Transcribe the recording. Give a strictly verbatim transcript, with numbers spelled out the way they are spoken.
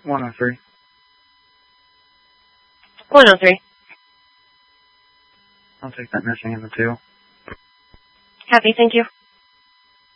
one oh three. one oh three. I'll take that nursing in the two. Happy, thank you.